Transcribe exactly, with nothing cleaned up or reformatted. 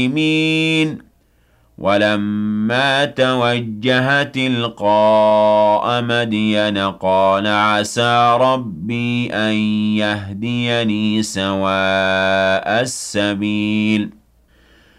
مين ولما توجه تلقاء مدين قال عسى ربي أن يهديني سواء السبيل